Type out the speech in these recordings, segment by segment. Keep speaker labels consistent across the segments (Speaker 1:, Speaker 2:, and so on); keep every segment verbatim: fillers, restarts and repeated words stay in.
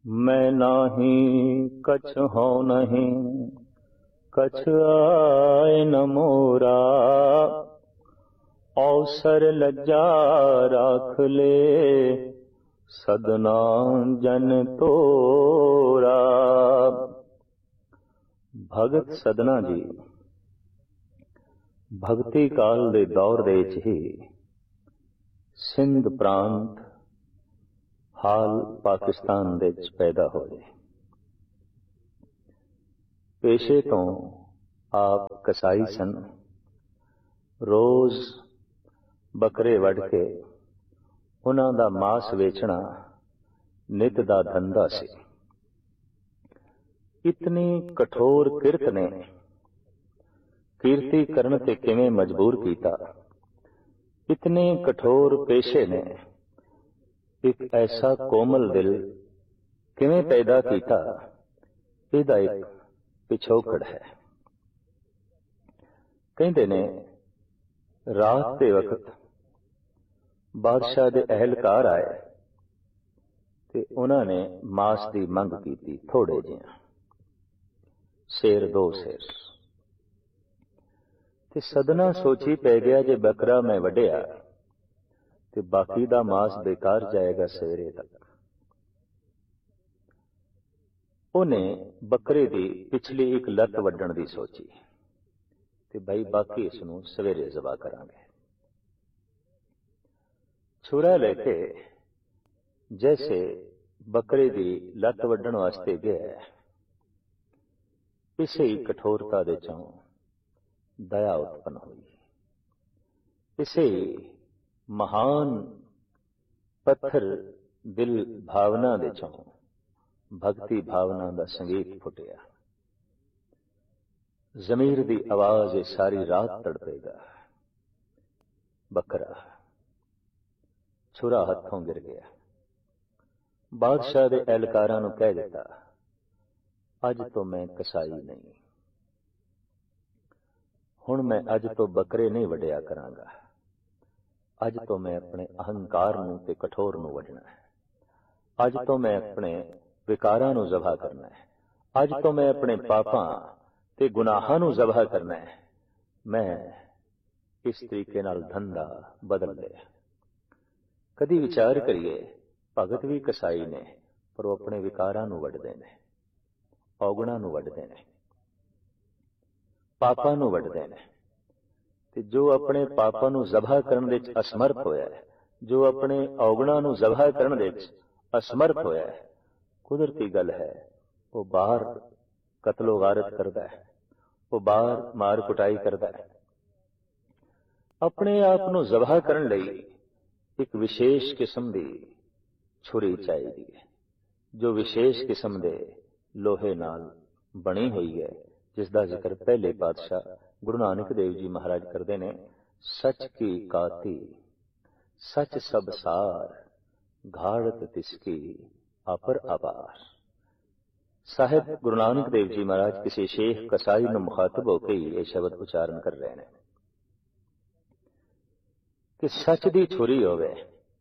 Speaker 1: मैं नाही कछ हो नहीं, कछ आए न मोरा। अवसर लज्जा राख ले, सदना जन तोरा। भगत सदना जी भगती काल दे दौर दे विच ही सिंध प्रांत हाल पाकिस्तान दे विच पैदा होए। पेशे तो आप कसाई सन। रोज बकरे वढ़ के उन्हां दा मांस वेचना नित दा धंधा सी। इतनी कठोर किरत ने कीर्ति करन ते किवें मजबूर कीता। इतने कठोर पेशे ने एक ऐसा कोमल दिल किवें पैदा कीता, इहदा एक पिछोकड़ है। कहंदे ने रात के वक्त बादशाह दे अहलकार आए ते उन्हां ने मांस की मंग की, थोड़े जिहा शेर दो शेर। ते सदना सोची पै गया, जे बकरा मैं वड्या ते बाकी दा मांस बेकार जाएगा सवेरे तक। उन्हें बकरे की पिछली एक लत वड्डण दी सोची ते भाई बाकी इसनूं सवेरे जबा करांगे। छुरा लेके जैसे बकरे की लत वड्डण वास्ते गया, इसे ही कठोरता दे चों दया उत्पन्न हुई। इसे महान पत्थर दिल भावना दे चों भक्ति भावना दा संगीत फुटिया। जमीर दी आवाज सारी रात तड़पेगा। बकरा छुरा हथों गिर गया। बादशाह दे एहलकारां नूं कह दिता, अज तो मैं कसाई नहीं, हुण मैं अज तो बकरे नहीं वड्या करांगा। अज तो मैं अपने अहंकार नूं ते कठोर नूं वड्डना है। अज तो मैं अपने विकारां नूं ज़बह करना है। अज तो मैं अपने पापां ते गुनाहां नूं ज़बह करना है। मैं इस तरीके नाल धंधा बदल लिया। कदी विचार करिए, भगत भी कसाई ने, पर वो अपने विकारां नूं वड्डदे ने, औगणां नूं वड्डदे ने, पापां नूं वड्डदे ने। ते जो अपने पापां नूं ज़बह करन दे विच असमर्थ होया है, जो अपने औगणां नूं ज़बह करन दे विच असमर्थ होया है, कुदरती गल है वो बाहर कतलो गारत करदा है, वो बाहर मार कुटाई करदा है। अपने आप नूं ज़बह करन लई एक विशेष किस्म दी छुरी चाहिदी है, जो विशेष किस्म दे लोहे नाल बनी हुई है, जिसका जिक्र पहले पातशाह गुरु नानक देव जी महाराज करते ने। सच की काती सच सब सार, घाड़त तिसकी अपर अपार। साहिब गुरु नानक देव जी महाराज किसी शेख कसाई में मुखातब होकर ही यह शब्द उच्चारण कर रहे हैं कि सच दी छुरी होवे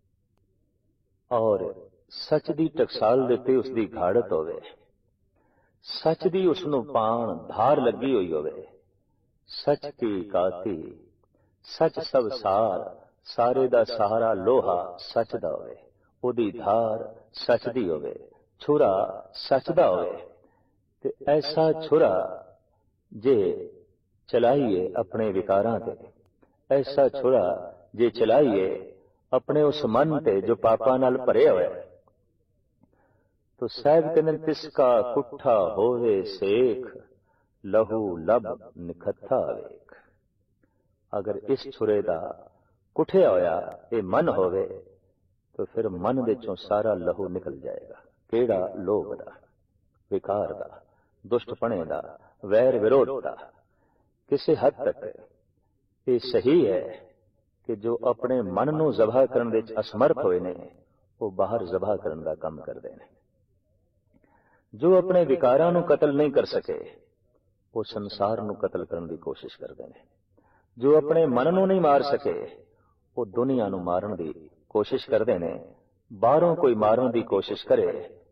Speaker 1: और सच दी टकसाल देते उसकी घाड़त होवे, सच दी उसनूं पाण धार लगी हुई होवे। सच की काती सच सब सार, सारे दा सहारा लोहा सच दा होवे, ओदी धार सच दी होवे, छुरा सच दा होवे। ते ऐसा छुरा जे चलाइए अपने विकारां ते, ऐसा छुरा जे चलाइए अपने उस मन ते जो पापां नाल भरे होए, तो साहब कहने तिसका कुट्ठा होवे सेख, लहू लब निखत्था वेख। अगर इस छुरे दा कुठिया होया ये मन होवे, तो फिर मन दे चों सारा लहू निकल जाएगा। केड़ा लोभ दा, विकार दा, दुष्टपणे दा, वैर विरोध दा। किसी हद तक ये सही है कि जो अपने मन नूं ज़बह करन दे असमर्थ होए ने, वो बाहर ज़बह करन दा काम करदे ने। जो अपने विकारां नूं कतल नहीं कर सके, वो संसार नूं कतल करन दी कोशिश करदे ने। जो अपने मन नूं नहीं मार सके, वो दुनिया नूं मारन दी कोशिश करदे ने। बाहरों कोई मारन की कोशिश करे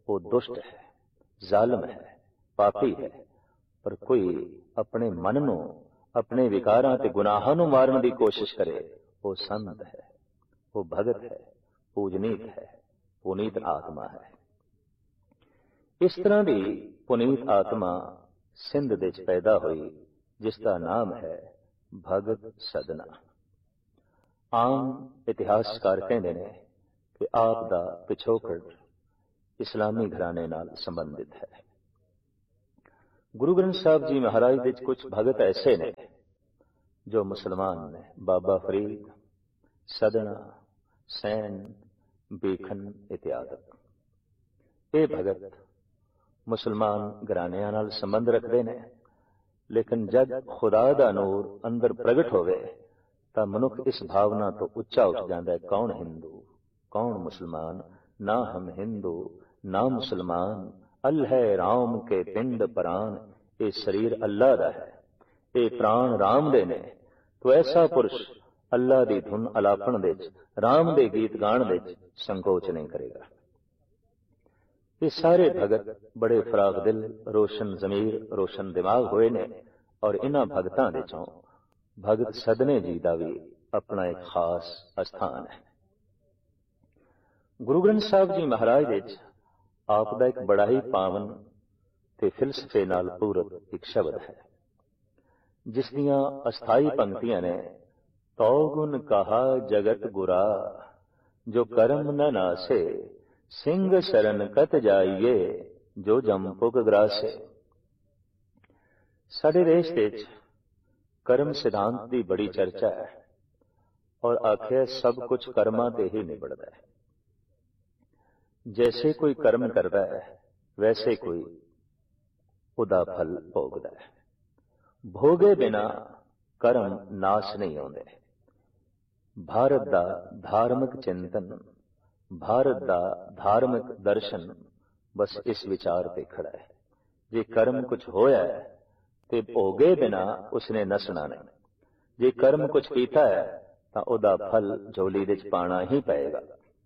Speaker 1: वो दुष्ट है, जालिम है, पापी है, पर कोई अपने मन नूं, अपने विकारां ते गुनाहां नूं मारन दी कोशिश करे, वो संत है, वो भगत है, पूजनीत है, पुनीत आत्मा है। इस तरह की पुनीत आत्मा सिंध दे च पैदा हुई, जिसका नाम है भगत सदना। आम इतिहासकार कहते हैं कि आप दा पिछोकड़ इस्लामी घराने नाल संबंधित है। गुरु ग्रंथ साहब जी महाराज दे कुछ भगत ऐसे ने जो मुसलमान ने, बाबा फरीद, सदना, सैन, बेखन इत्यादि। ये भगत मुसलमान घरानियां नाल संबंध रखते हैं, लेकिन जब खुदा दा नूर अंदर प्रगट होवे तां मनुख इस भावना तो उच्चा उठ जाता है, कौन हिंदू, कौन मुसलमान, ना हम हिंदू ना मुसलमान, अल है राम के पिंड प्राण, ये शरीर अल्लाह दा है, ये प्राण राम दे ने। तो ऐसा पुरुष अल्लाह दी धुन अलापण दे च, राम दे गीत गाण दे च संकोच नहीं करेगा। ये सारे भगत बड़े फराग दिल, रोशन जमीर, रोशन दिमाग होए ने, और इन्हां भगतां दे चों भगत सदने जी दा भी अपना एक खास स्थान है। गुरु ग्रंथ साहब जी महाराज दे च आप दा एक बड़ा ही पावन ते फिलसफे नाल पूरत एक शब्द है, जिस दियां अस्थाई पंक्तियां ने, तौ गुण कहा जगत गुरा, जो कर्म न नासे, सिंह शरण कत जाइए, जो जमपुग ग्रासे। साडे देश दे च कर्म सिद्धांत की बड़ी चर्चा है, और आखिर सब कुछ कर्मां ते ही निबड़दा है। जैसे कोई कर्म करता है, वैसे कोई उदा फल भोगदा है। भोगे बिना कर्म नाश नहीं होंदे। भारत दा धार्मिक चिंतन, भारत दा धार्मिक दर्शन बस इस विचार पे खड़ा है, जे कर्म कुछ होया है ते भोगे बिना उसने नसना नहीं, जे कर्म कुछ कीता है तां उदा फल झोली दे च पाना ही पएगा।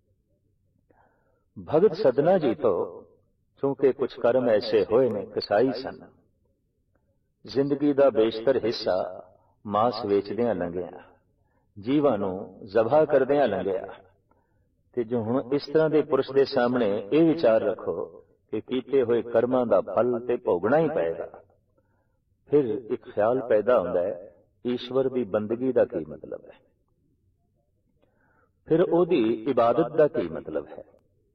Speaker 1: भगत सदना जी तो चूंकि कुछ कर्म ऐसे होए ने कसाई सन, जिंदगी दा बेशतर हिस्सा मांस वेचदियां लंघिया, जीवां नूं ज़बह करदियां लंघिया, ते जो हुण इस तरह के पुरुष के सामने ये विचार रखो कि कीते हुए कर्मां दा फल ते भोगना ही पएगा, फिर एक ख्याल पैदा होंदा है, ईश्वर की बंदगी का की मतलब है, फिर ओदी इबादत का की मतलब है।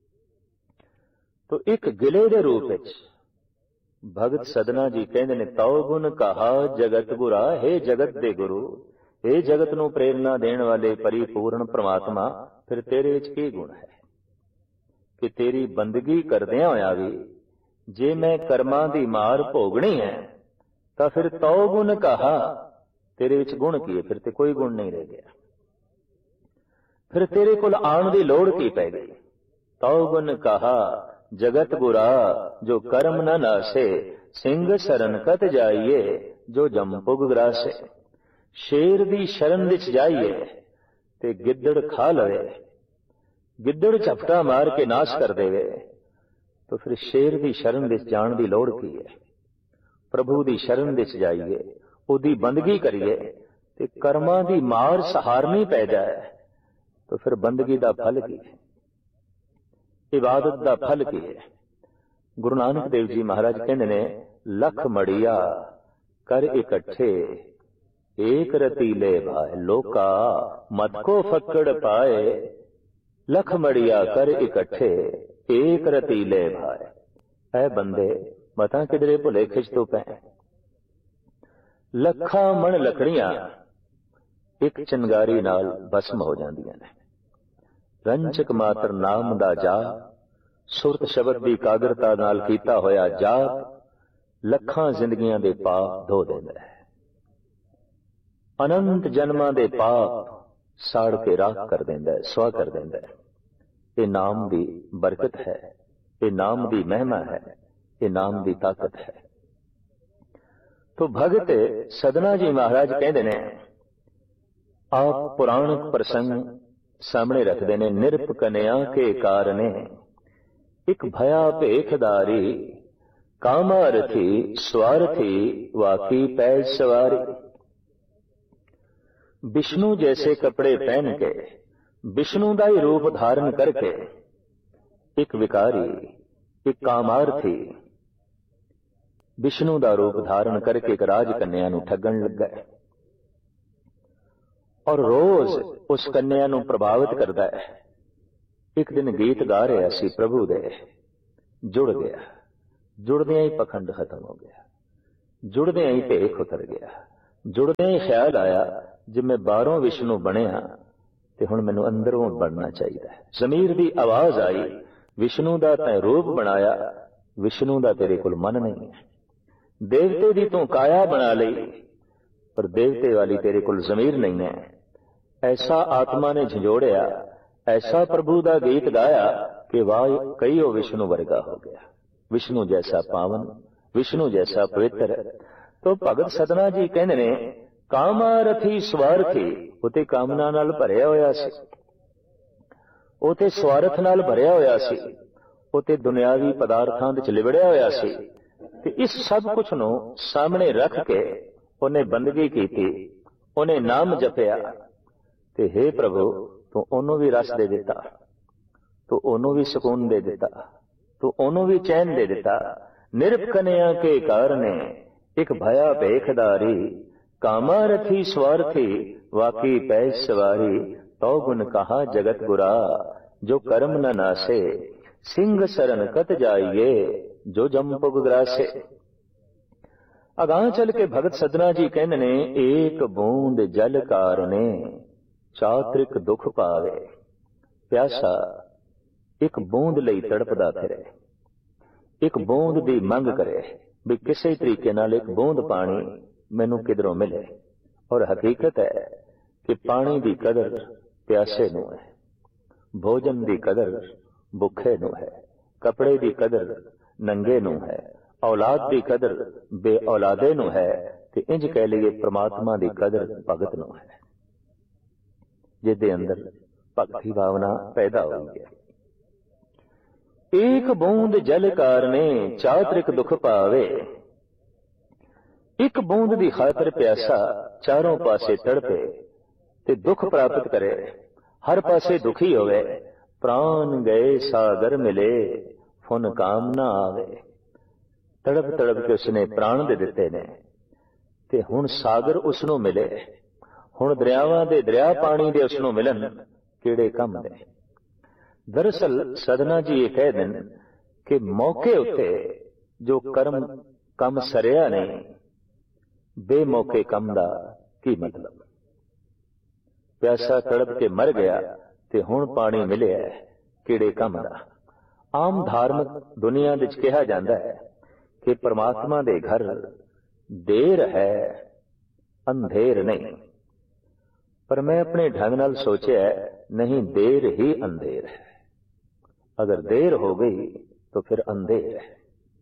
Speaker 1: तो एक गिले दे रूप विच भगत सदना जी कहते ने, तौ गुण कहा जगत गुरा, हे जगत दे गुरु, हे जगत नूं प्रेरणा देण वाले परिपूर्ण परमात्मा, फिर तेरे विच की गुण है कि तेरी बंदगी करदियां होया भी जे मैं कर्मां दी मार भोगनी है तां फिर तौ गुण कहा, तेरे विच गुण की है, फिर ते कोई गुण नहीं रह गया, फिर तेरे कोल आउण दी लोड़ की पै गई। तौ गुण कहा जगत गुरा, जो कर्म न नासे, सिंह शरण कत जाइए, जो जमपुग ग्रासे। शेर दी शरण विच जाइए ते गिद्दड़ खा लवे, गिद्दड़ झपटा मार के नाश कर देवे, तो फिर शेर दी शरण विच जाण दी लोड़ की है। प्रभु दी शरण विच जाइए, उदी बंदगी करिए, ते कर्मां दी मार सहारनी पै जाए, तो फिर बंदगी दा फल की है, इबादत दा फल की है। गुरु नानक देव जी महाराज कहते ने, लख मड़िया कर इकट्ठे, एक रतीले भाए, लोका मत को फक्कड़ पाए, लख मड़िया कर इकट्ठे, एक रतीले भाए। ऐ बंदे मतां किधरे भुले खिच तो पै, लखा मण लकड़ियां एक चिंगारी नाल भस्म हो जांदियां ने। रंचक मात्र नाम दा जाप, सुरत शब्द की कागरता नाल कीता होया जाप, लखां जिंदगियां दे पाप धो देंदा है। अनंत जन्मां दे पाप साड़ के राख कर देंदा है, सुआ कर देंदा है। ये नाम दी बरकत है, ये नाम दी महिमा है, ये नाम दी ताकत है। तो भगत सदना जी महाराज कहते ने, आप पुराणक प्रसंग सामने रखते ने, निरप कन्या के कारणे, ਇੱਕ ਭਇਆ ਭੇਖਦਾਰੀ, ਕਾਮਾ ਰਥੀ ਸਵਾਰਥੀ, ਵਾਕੀ ਪੈਜ ਸਵਾਰੀ। विष्णु जैसे कपड़े पहन के, विष्णु का ही रूप धारण करके एक विकारी, एक कामार्थी विष्णु का रूप धारण करके एक राजकन्या नूं ठगन लगा है और रोज उस कन्या नूं प्रभावित करता है। एक दिन गीत गा रहा सी प्रभु दे, जुड़ गया, जुड़दियां ही पखंड खत्म हो गया, जुड़दियां ही भेख उतर गया, जुड़दियां ही ख्याल आया जे मैं बाहरों विष्णु बनया ते हुण मैनूं अंदरों बनना चाहिए। जमीर दी आवाज आई, विष्णु दा तैं रूप बनाया, विष्णु दा तेरे कोल मन नहीं है। देवते दी तूं काया बना लई, पर देवते वाली तेरे कोल जमीर नहीं है। ऐसा आत्मा ने झंझोड़िया, ऐसा प्रभु दा गीत गाया कि वाह कई ओ विष्णु वर्गा हो गया, विष्णु जैसा पावन, विष्णु जैसा पवित्र। तो भगत सदना जी कहते ने कामारथी स्वार्थी, उते कामना नाल भरिया होया सी, उते स्वार्थ नाल भरिया होया सी, उते दुनियावी पदार्थां विच लिबड़िया होया सी। ते इस सब कुछ नूं सामने रख के उन्हें बंदगी कीती, उन्हें नाम जपिया ते हे प्रभु तू ओनू भी रस दे दिता, तू ओनू भी सुकून दे दिता, तू ओनू भी चैन दे दिता। निरपकन्या के कारणे एक भया भेखदारी, कामारथी स्वार्थी, वाकी पैज सवारी। तो गुण कहा जगत गुरा, जो कर्म न नासे, सिंह सरन कत जाइए, जो जमपुग ग्रासे। अगां चल के भगत सदना जी कहने ने एक बूंद जल कारणे, चात्रिक दुख पावे। प्यासा एक बूंद लई तड़पदा फिरे, एक बूंद दी मंग करे भी किसी तरीके नाल एक बूंद पानी मैनू किधरों मिले। और हकीकत है कि पानी की कदर प्यासे नू है, भोजन की कदर भुखे नू है, कपड़े की कदर नंगे नू है, औलाद की कदर बे औलादे नू है, ते इंज कह लीए परमात्मा की कदर भगत नू है, जिहदे अंदर भक्ति भावना पैदा हुई है। एक बूंद जल कारणे, चात्रिक दुख पावे। एक बूंद की खातर प्यासा चारों पासे तड़पे ते दुख प्राप्त करे, हर पासे दुखी होवे। प्राण गए सागर मिले, फुन काम ना आवे। तड़प तड़प के उसने प्राण दे दिते ने ते हुण सागर उसनों मिले, हुण दरियावां दे दरिया पानी दे उसनों मिलन, किहड़े काम ने। दरअसल सदना जी ये कह देन कि मौके उत्ते जो कर्म कम सरिया नहीं, बेमौके कम दा की मतलब। प्यासा तड़प के मर गया ते हुण पानी मिलिया, किहड़े कम दा। आम धार्मिक दुनिया विच कहा जाता है कि परमात्मा दे घर देर है, अंधेर नहीं। पर मैं अपने ढंग नाल सोचा नहीं, देर ही अंधेर है। अगर देर हो गई तो फिर अंधेर है,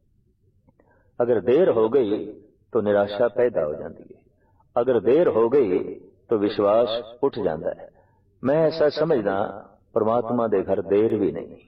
Speaker 1: अगर देर हो गई तो निराशा पैदा हो जाती है, अगर देर हो गई तो विश्वास उठ जाता है। मैं ऐसा समझदा परमात्मा दे घर देर भी नहीं।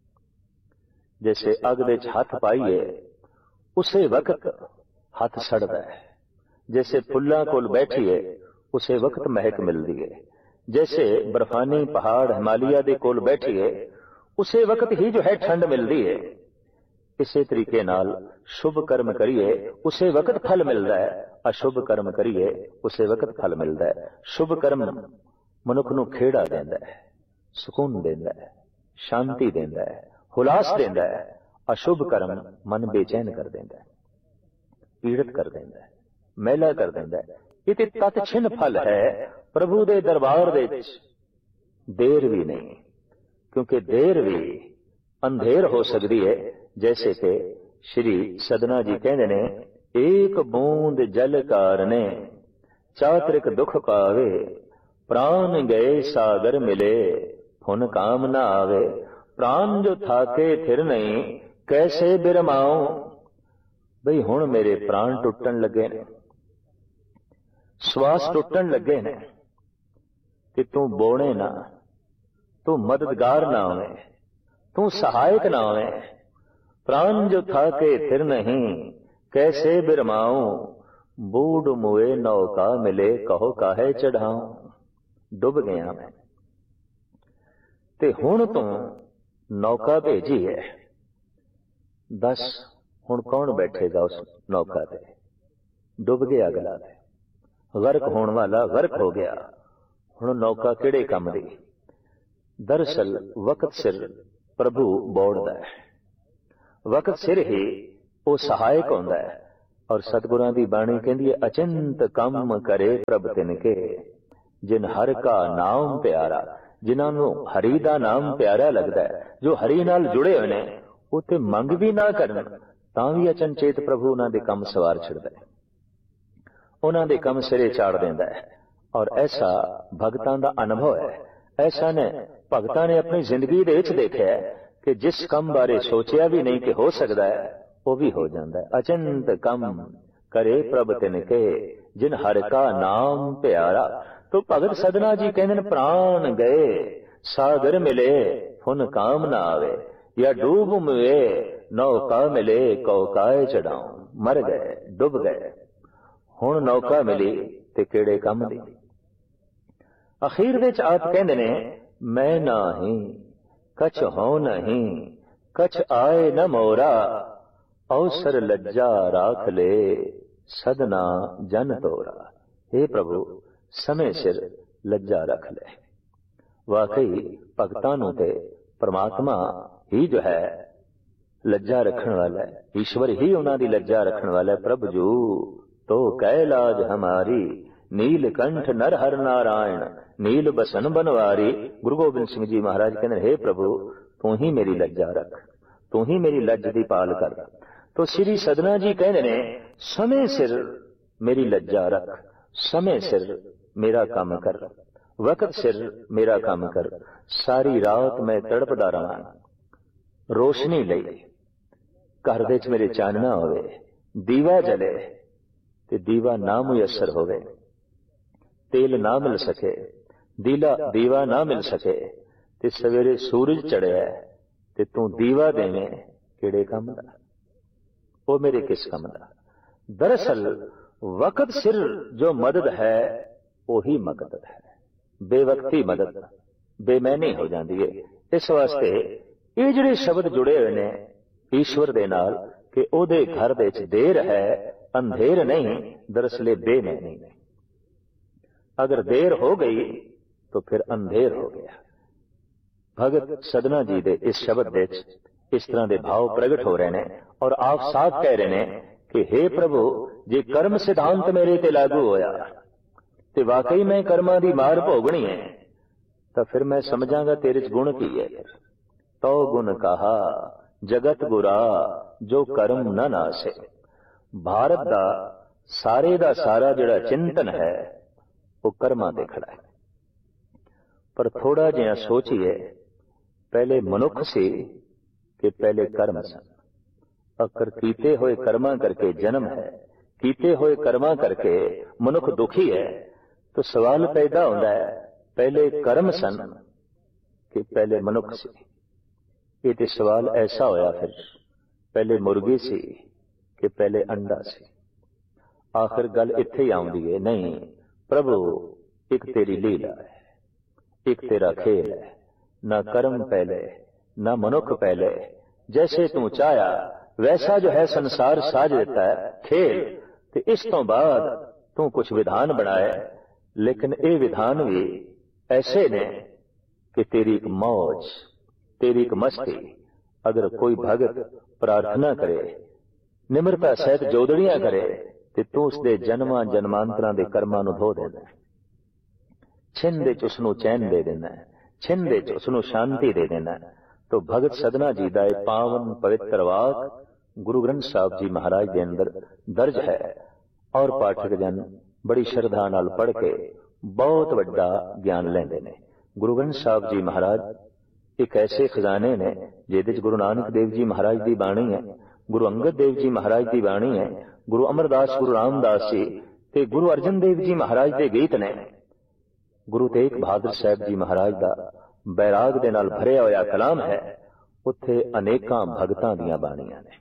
Speaker 1: जैसे अग दे हाथ पाइए उसे वक्त हाथ सड़दा है, जैसे फुल्लां कोल बैठिए उसे वक्त महक मिलती है, जैसे बर्फानी पहाड़ हिमालय दे कोल बैठिए उसे वक्त ही जो है ठंड मिलती है। इसे तरीके नाल शुभ कर्म करिए उसे वक्त फल मिलता है, अशुभ कर्म करिए उसे वक्त फल मिलता है। शुभ कर्म मनुख नूं खेड़ा देंदा है, सुकून देंदा है, शांति देंदा है, हुलास देंदा है। अशुभ कर्म मन बेचैन कर देंदा है, पीड़ित कर देंदा है, मैला कर देंदा है। ये ते तत छिन फल है प्रभु दे दरबार दे विच। देर भी नहीं, क्योंकि देर भी अंधेर हो सकती है। जैसे कि श्री सदना जी कहते ने एक बूंद जल कारणे, चात्रिक दुख पावे। प्राण गए सागर मिले, फुन काम ना आवे। प्राण जो थाके थिर नहीं, कैसे बिरमाओ। बई हुण मेरे प्राण टुटन लगे ने, श्वास टुटन लगे ने, कि तू बोने ना, तू मददगार ना होवे, तू सहायक नावे, प्राण जो था के फिर नहीं, कैसे बिरमाऊं, बूढ़ मुए नौका मिले, कहो काहे चढ़ाऊं। डुब गया मैं ते हुण तू नौका भेजी है, दस हुण कौन बैठेगा उस नौका ते। डुब गया अगला ते, गर्क होने वाला गर्क हो गया, हुण नौका किहड़े काम दी। दरअसल वक्त सिर प्रभु बोड़दा है, वक्त सिर ही वो सहायक होंदा है। और सतगुरां दी बाणी कहंदी है, अचिंत कम करे प्रभ तिनके, जिन हर का नाम प्यारा। जिन्हां नूं हरि दा नाम प्यारा लगदा है, जो हरि नाल जुड़े होए ने, ਉਹ ਤੇ ਮੰਗ ਵੀ ਨਾ ਕਰਨ ਤਾਂ ਵੀ ਅਚਨਚੇਤ ਪ੍ਰਭੂ ਉਹਨਾਂ ਦੇ ਕੰਮ ਸਵਾਰ ਛੱਡਦਾ ਹੈ, ਉਹਨਾਂ ਦੇ ਕੰਮ ਸਿਰੇ ਚਾੜ ਦਿੰਦਾ ਹੈ। ਔਰ ਐਸਾ ਭਗਤਾਂ ਦਾ ਅਨੁਭਵ ਹੈ, ਐਸਾ ਨੇ ਭਗਤਾਂ ਨੇ ਆਪਣੀ ਜ਼ਿੰਦਗੀ ਦੇ ਵਿੱਚ ਦੇਖਿਆ ਕਿ ਜਿਸ ਕੰਮ ਬਾਰੇ ਸੋਚਿਆ ਵੀ ਨਹੀਂ ਕਿ ਹੋ ਸਕਦਾ ਹੈ, ਉਹ ਵੀ ਹੋ ਜਾਂਦਾ ਹੈ। ਅਚੰਤ ਕੰਮ ਕਰੇ ਪ੍ਰਭ ਤਿਨਕੇ, ਜਿਨ ਹਰ ਕਾ ਨਾਮ ਪਿਆਰਾ। ਤੋ ਭਗਤ ਸਦਨਾ ਜੀ ਕਹਿੰਦੇ ਨੇ, ਪ੍ਰਾਣ ਗਏ ਸਾਗਰ ਮਿਲੇ, ਫੁਨ ਕਾਮ ਨਾ ਆਵੇ, या डूब मुए नौका मिले, कौकाए चढ़ाऊं। मर गए, डुब गए, हुण नौका मिली ते केड़े कम दी। अखीर विच आप कहंदे ने, मैं नाही कछ हो नहीं, कछ आए न मोरा, अवसर लज्जा राख ले, सदना जन तोरा। हे प्रभु समय सिर लज्जा रख ले। वाकई भगतां नूं ते परमात्मा ही जो है लज्जा रखने वाला है, ईश्वर ही उन्होंने लज्जा रखने वाला है। प्रभु जू तो कैलाज हमारी, नीलकंठ नर हर नारायण, नील बसन बनवारी। गुरु गोबिंद सिंह जी महाराज कहते, हे प्रभु तू ही मेरी लज्जा रख, तू ही मेरी लज्ज की पाल कर। तो श्री सदना जी कहते ने, समय सिर मेरी लज्जा रख, समय सिर मेरा काम कर, वक्त सिर मेरा काम कर। सारी रात मैं तड़पदा रहा, रोशनी लई घर विच मेरे चानना होवे, दीवा जले ते दीवा ना मुयसर होवे, तेल ना मिल सके, दीला दीवा ना मिल सके, ते सवेरे सूरज चढ़िया ते तू दीवा देवें, किहड़े काम दा, वो मेरे किस काम दा। दरअसल वक्त सिर जो मदद है वही मदद है, बेवक्ती मदद बेमैनी हो जाती है। इस वास्ते ये जिहड़े शब्द जुड़े हुए ने ईश्वर दे नाल कि ओदे घर दे विच देर है अंधेर नहीं, दरअसल बेमैनी नहीं। अगर देर हो गई तो फिर अंधेर हो गया। भगत सदना जी दे इस शब्द दे इस तरह के भाव प्रगट हो रहे हैं और आप साफ कह रहे हैं कि हे प्रभु जे कर्म सिद्धांत मेरे ते लागू होया ते वाकई मैं कर्मां दी मार भोगनी है, तो फिर मैं समझांगा तेरे च गुण की है। तो गुण कहा जगत गुरा जो कर्म न नासे। भारत दा सारे दा सारा जिहड़ा चिंतन है वो कर्मां ते खड़ा है। पर थोड़ा जिहा सोचिए, पहले मनुख सी कि पहले कर्म सन। अकर कीते हुए कर्मां करके जन्म है, कीते हुए कर्मां करके मनुख दुखी है। तो सवाल पैदा होता है, पहले कर्म सन कि पहले मनुख सी। ये तो सवाल ऐसा होया फिर पहले मुर्गी सी कि पहले अंडा सी। आखिर गल इत्थे ही आउंदी है, नहीं प्रभु एक तेरी लीला है, एक तेरा खेल है। ना कर्म पहले ना मनुख पहले, जैसे तू चाया वैसा जो है संसार साज देता है खेल। तो इस तो बाद तू कुछ विधान बनाए, लेकिन ये विधान भी ऐसे ने कि तेरी एक मौज, तेरी एक मस्ती। अगर कोई भगत प्रार्थना करे, निम्रता सहित जोदड़ियां करे, तो तू उसके जन्मां जन्मांतरां दे कर्मां नूं धो देना, छिन दे च उसनूं चैन दे देना, छिन दे च उसनूं शांति दे देना। तो भगत सदना जी दा पावन पवित्र वाक गुरु ग्रंथ साहब जी महाराज के अंदर दर्ज है और पाठक जन बड़ी श्रद्धा नाल पढ़ के बहुत वड्डा ज्ञान लेंदे ने। गुरु ग्रंथ साहब जी महाराज एक ऐसे खजाने ने जिहदे च गुरु नानक देव जी महाराज की बाणी है, गुरु अंगद देव जी महाराज की बाणी है, गुरु अमरदास गुरु रामदास जी ते गुरु अर्जन देव जी महाराज के गीत ने, गुरु तेग बहादुर साहब जी महाराज का बैराग दे नाल भरिया होया कलाम है। ਉੱਥੇ ਅਨੇਕਾਂ ਭਗਤਾਂ ਦੀਆਂ ਬਾਣੀਆਂ ਨੇ।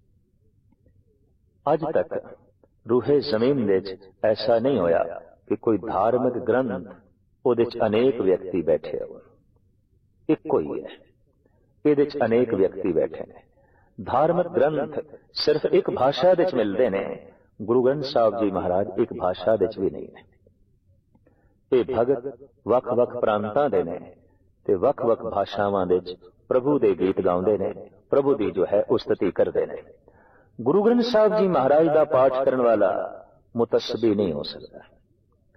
Speaker 1: ਅੱਜ ਤੱਕ ਰੂਹੇ ਜ਼ਮੀਨ ਦੇ ਵਿੱਚ ਐਸਾ ਨਹੀਂ ਹੋਇਆ ਕਿ ਕੋਈ ਧਾਰਮਿਕ ਗ੍ਰੰਥ ਉਹਦੇ ਚ ਅਨੇਕ ਵਿਅਕਤੀ ਬੈਠੇ ਹੋਣ। ਇੱਕੋ ਹੀ ਹੈ, ਇਹਦੇ ਚ ਅਨੇਕ ਵਿਅਕਤੀ ਬੈਠੇ ਨੇ। ਧਾਰਮਿਕ ਗ੍ਰੰਥ ਸਿਰਫ ਇੱਕ ਭਾਸ਼ਾ ਦੇ ਚ ਮਿਲਦੇ ਨੇ। ਗੁਰੂ ਗ੍ਰੰਥ ਸਾਹਿਬ ਜੀ ਮਹਾਰਾਜ ਇੱਕ ਭਾਸ਼ਾ ਦੇ ਚ ਵੀ ਨਹੀਂ ਨੇ। ਇਹ ਭਗਤ ਵੱਖ-ਵੱਖ ਪ੍ਰਾਂਤਾਂ ਦੇ ਨੇ ਤੇ ਵੱਖ-ਵੱਖ ਭਾਸ਼ਾਵਾਂ ਦੇ ਚ ਪ੍ਰਭੂ ਦੇ ਗੀਤ ਗਾਉਂਦੇ ਨੇ, ਪ੍ਰਭੂ ਦੀ ਜੋ ਹੈ ਉਸਤਤੀ ਕਰਦੇ ਨੇ। ਗੁਰੂ ਗ੍ਰੰਥ ਸਾਹਿਬ ਜੀ ਮਹਾਰਾਜ ਦਾ ਪਾਠ ਕਰਨ ਵਾਲਾ ਮੁਤੱਸਬੀ ਨਹੀਂ ਹੋ ਸਕਦਾ।